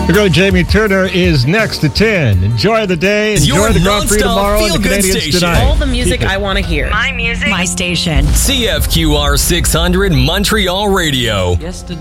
The girl Jamie Turner is next at 10. Enjoy the day. Enjoy the Grand Prix tomorrow and the Canadians station. tonight. All the music I want to hear. My music. My station. CFQR 600 Montreal Radio.